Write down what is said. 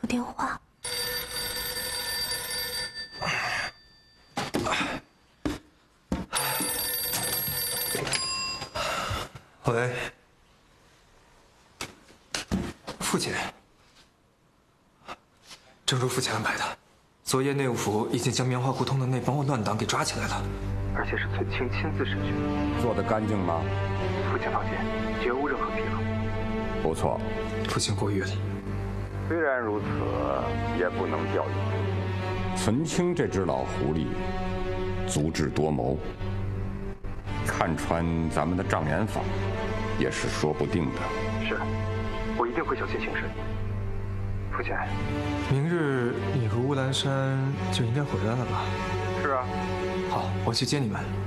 个电话。 喂，父亲，正如父亲安排的，昨夜内务府已经将棉花胡同的那帮乱党给抓起来了，而且是存清亲自审讯， 做得干净吗？ 父亲放心，绝无任何纰漏。 不错， 父亲过誉了。 虽然如此，也不能掉以轻心。存清这只老狐狸，足智多谋，看穿咱们的障眼法，也是说不定的。 是，我一定会小心行事。父亲，明日你和乌兰山就应该回来了吧？ 是啊。 好，我去接你们。